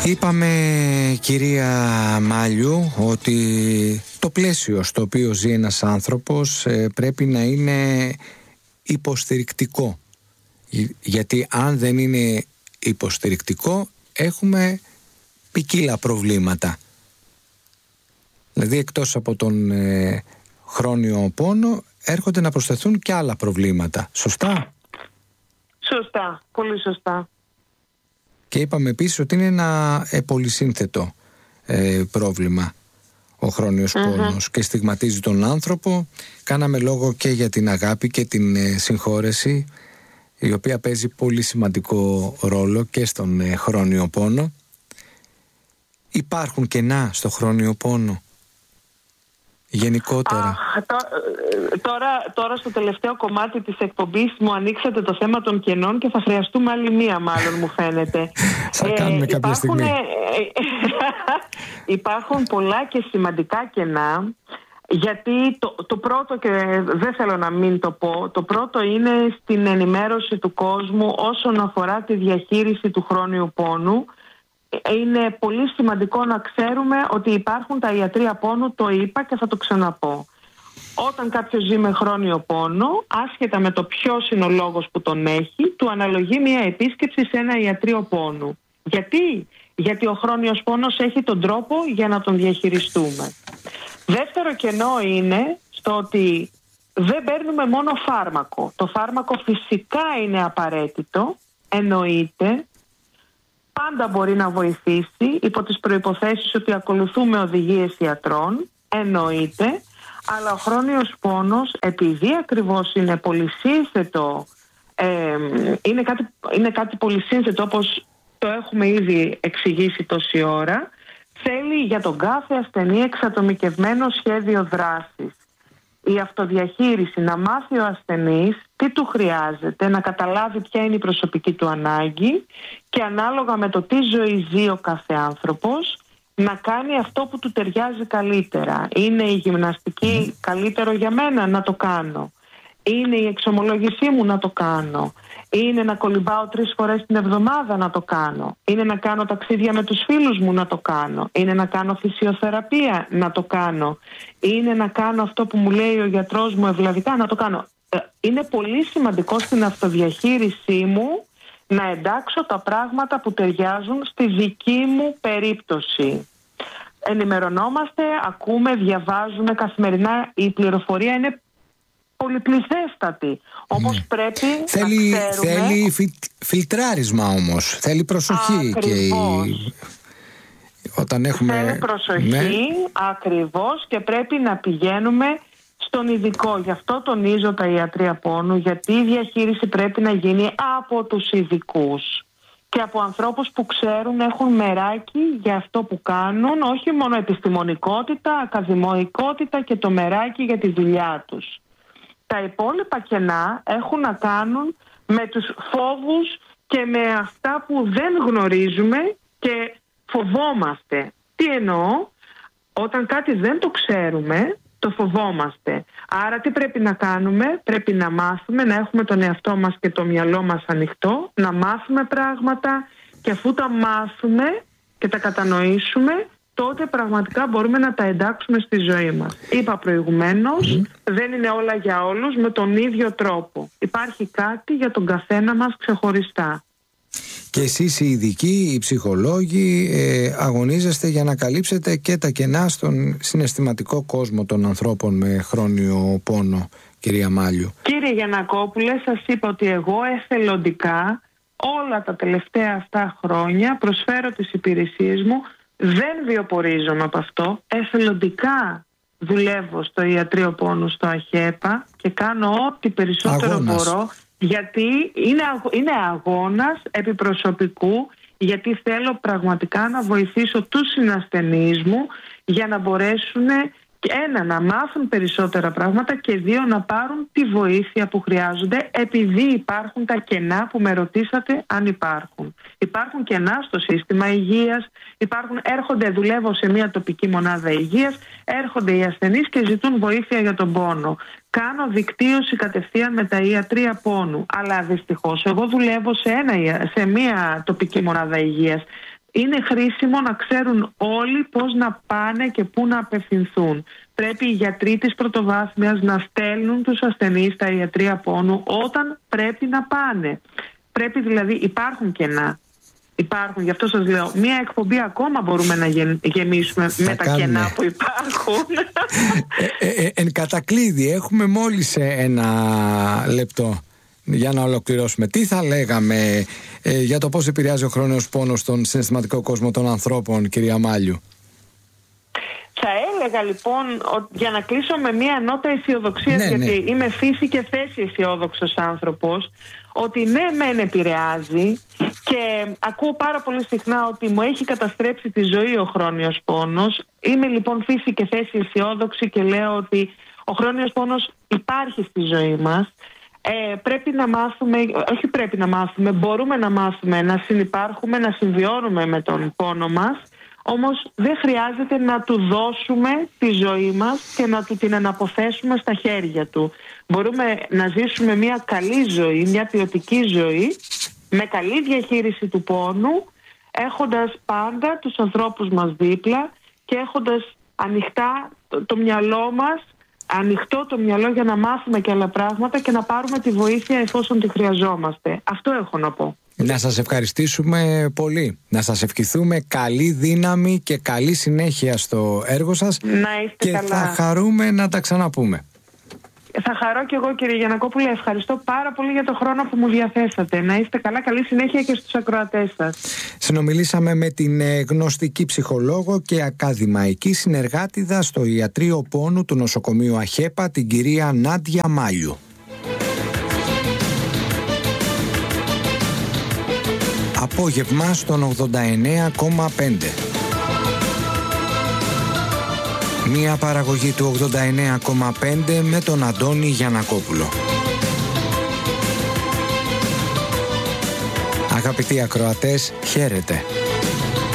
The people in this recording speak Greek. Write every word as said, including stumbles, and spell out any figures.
Είπαμε, κυρία Μάλιου, ότι το πλαίσιο στο οποίο ζει ένας άνθρωπος ε, πρέπει να είναι υποστηρικτικό. Γιατί αν δεν είναι υποστηρικτικό έχουμε ποικίλα προβλήματα. Δηλαδή εκτός από τον ε, χρόνιο πόνο έρχονται να προσθεθούν και άλλα προβλήματα. Σωστά? Σωστά, πολύ σωστά. Και είπαμε επίσης ότι είναι ένα ε, πολυσύνθετο ε, πρόβλημα ο χρόνιος mm-hmm. πόνος και στιγματίζει τον άνθρωπο. Κάναμε λόγο και για την αγάπη και την ε, συγχώρεση, η οποία παίζει πολύ σημαντικό ρόλο και στον ε, χρόνιο πόνο. Υπάρχουν κενά στο χρόνιο πόνο γενικότερα? Α, τώρα, τώρα στο τελευταίο κομμάτι της εκπομπής μου ανοίξατε το θέμα των κενών και θα χρειαστούμε άλλη μία, μάλλον μου φαίνεται. Θα κάνουμε ε, κάποια υπάρχουν, στιγμή. Υπάρχουν πολλά και σημαντικά κενά, γιατί το, το πρώτο, και δεν θέλω να μην το πω, το πρώτο είναι στην ενημέρωση του κόσμου όσον αφορά τη διαχείριση του χρόνιου πόνου. Είναι πολύ σημαντικό να ξέρουμε ότι υπάρχουν τα ιατρεία πόνου, το είπα και θα το ξαναπώ. Όταν κάποιος ζει με χρόνιο πόνο, άσχετα με το ποιος είναι ο λόγος που τον έχει, του αναλογεί μια επίσκεψη σε ένα ιατρείο πόνου. Γιατί? Γιατί ο χρόνιος πόνος έχει τον τρόπο για να τον διαχειριστούμε. Δεύτερο κενό είναι στο ότι δεν παίρνουμε μόνο φάρμακο. Το φάρμακο φυσικά είναι απαραίτητο, εννοείται. Πάντα μπορεί να βοηθήσει υπό τις προϋποθέσεις ότι ακολουθούμε οδηγίες ιατρών, εννοείται, αλλά ο χρόνιος πόνος, επειδή ακριβώς είναι πολυσύνθετο, ε, είναι, κάτι, είναι κάτι πολυσύνθετο όπως το έχουμε ήδη εξηγήσει τόση ώρα, θέλει για τον κάθε ασθενή εξατομικευμένο σχέδιο δράσης. Η αυτοδιαχείριση, να μάθει ο ασθενής τι του χρειάζεται, να καταλάβει ποια είναι η προσωπική του ανάγκη και ανάλογα με το τι ζωή ζει ο κάθε άνθρωπος, να κάνει αυτό που του ταιριάζει καλύτερα. Είναι η γυμναστική καλύτερο για μένα? Να το κάνω. Είναι η εξομολόγησή μου? Να το κάνω. Είναι να κολυμπάω τρεις φορές την εβδομάδα? Να το κάνω. Είναι να κάνω ταξίδια με τους φίλους μου? Να το κάνω. Είναι να κάνω φυσιοθεραπεία? Να το κάνω. Είναι να κάνω αυτό που μου λέει ο γιατρός μου ευλαβικά? Να το κάνω. Είναι πολύ σημαντικό στην αυτοδιαχείρισή μου να εντάξω τα πράγματα που ταιριάζουν στη δική μου περίπτωση. Ενημερωνόμαστε, ακούμε, διαβάζουμε καθημερινά. Η πληροφορία είναι πολυπληθέστατη. Όμως πρέπει θέλει, να ξέρουμε... Θέλει φι, φιλτράρισμα όμως. Θέλει προσοχή. Και η... Όταν έχουμε... Θέλει προσοχή, ναι. Ακριβώς, και πρέπει να πηγαίνουμε στον ειδικό. Γι' αυτό τονίζω τα ιατρεία πόνου, γιατί η διαχείριση πρέπει να γίνει από τους ειδικούς και από ανθρώπους που ξέρουν, έχουν μεράκι για αυτό που κάνουν, όχι μόνο επιστημονικότητα, ακαδημαϊκότητα και το μεράκι για τη δουλειά τους. Τα υπόλοιπα κενά έχουν να κάνουν με τους φόβους και με αυτά που δεν γνωρίζουμε και φοβόμαστε. Τι εννοώ? Όταν κάτι δεν το ξέρουμε, το φοβόμαστε. Άρα τι πρέπει να κάνουμε? Πρέπει να μάθουμε, να έχουμε τον εαυτό μας και το μυαλό μας ανοιχτό, να μάθουμε πράγματα, και αφού τα μάθουμε και τα κατανοήσουμε, τότε πραγματικά μπορούμε να τα εντάξουμε στη ζωή μας. Είπα προηγουμένως, mm. δεν είναι όλα για όλους με τον ίδιο τρόπο. Υπάρχει κάτι για τον καθένα μας ξεχωριστά. Και εσείς οι ειδικοί, οι ψυχολόγοι, ε, αγωνίζεστε για να καλύψετε και τα κενά στον συναισθηματικό κόσμο των ανθρώπων με χρόνιο πόνο, κυρία Μάλιου. Κύριε Γιαννακόπουλε, σας είπα ότι εγώ εθελοντικά όλα τα τελευταία αυτά χρόνια προσφέρω τις υπηρεσίες μου, δεν βιοπορίζομαι από αυτό, εθελοντικά δουλεύω στο ιατρείο πόνου στο ΑΧΕΠΑ και κάνω ό,τι περισσότερο Αγώνας. μπορώ. Γιατί είναι, είναι αγώνας επί προσωπικού, γιατί θέλω πραγματικά να βοηθήσω τους συνασθενείς μου για να μπορέσουν, ένα, να μάθουν περισσότερα πράγματα και δύο, να πάρουν τη βοήθεια που χρειάζονται, επειδή υπάρχουν τα κενά που με ρωτήσατε αν υπάρχουν. Υπάρχουν κενά στο σύστημα υγείας, υπάρχουν, έρχονται, δουλεύω σε μια τοπική μονάδα υγείας, έρχονται οι ασθενείς και ζητούν βοήθεια για τον πόνο. Κάνω δικτύωση κατευθείαν με τα ιατρεία πόνου. Αλλά δυστυχώς εγώ δουλεύω σε, ένα, σε μια τοπική μονάδα υγείας. είναι χρήσιμο να ξέρουν όλοι πώς να πάνε και πού να απευθυνθούν. Πρέπει οι γιατροί της πρωτοβάθμιας να στέλνουν τους ασθενείς στα ιατρεία πόνου όταν πρέπει να πάνε. Πρέπει δηλαδή, υπάρχουν κενά. Υπάρχουν, γι' αυτό σας λέω, μία εκπομπή ακόμα μπορούμε να γεμίσουμε με τα κάνουμε. Κενά που υπάρχουν. ε, ε, ε, εν κατακλείδη, έχουμε μόλις ένα λεπτό για να ολοκληρώσουμε. Τι θα λέγαμε ε, για το πώς επηρεάζει ο χρόνιος πόνος στον συναισθηματικό κόσμο των ανθρώπων, κυρία Μάλιου? Θα έλεγα λοιπόν, για να κλείσω με μία νότα αισιοδοξίας, ναι, γιατί ναι. είμαι φύση και θέση αισιόδοξος άνθρωπος, ότι ναι μεν επηρεάζει, και ακούω πάρα πολύ συχνά ότι μου έχει καταστρέψει τη ζωή ο χρόνιος πόνος. Είμαι λοιπόν φύση και θέση αισιόδοξη και λέω ότι ο χρόνιος πόνος υπάρχει στη ζωή μας. Ε, πρέπει να μάθουμε, όχι πρέπει να μάθουμε, μπορούμε να μάθουμε να συνυπάρχουμε, να συμβιώνουμε με τον πόνο μας. Όμως δεν χρειάζεται να του δώσουμε τη ζωή μας και να του την αναποθέσουμε στα χέρια του. Μπορούμε να ζήσουμε μια καλή ζωή, μια ποιοτική ζωή, με καλή διαχείριση του πόνου, έχοντας πάντα τους ανθρώπους μας δίπλα και έχοντας ανοιχτά το, το μυαλό μας, ανοιχτό το μυαλό για να μάθουμε και άλλα πράγματα και να πάρουμε τη βοήθεια εφόσον τη χρειαζόμαστε. Αυτό έχω να πω. Να σας ευχαριστήσουμε πολύ. Να σας ευχηθούμε καλή δύναμη και καλή συνέχεια στο έργο σας. Να είστε και καλά. Θα χαρούμε να τα ξαναπούμε. Θα χαρώ και εγώ, κύριε Γιαννακόπουλε. Ευχαριστώ πάρα πολύ για το χρόνο που μου διαθέσατε. Να είστε καλά, καλή συνέχεια και στους ακροατές σας. Συνομιλήσαμε με την γνωστική ψυχολόγο και ακαδημαϊκή συνεργάτηδα στο Ιατρείο Πόνου του Νοσοκομείου Αχέπα, την κυρία Νάντια Μάλιου. Απόγευμα στον ογδόντα εννέα κόμμα πέντε. Μία παραγωγή του ογδόντα εννέα κόμμα πέντε με τον Αντώνη Γιαννακόπουλο. Αγαπητοί ακροατές, χαίρετε.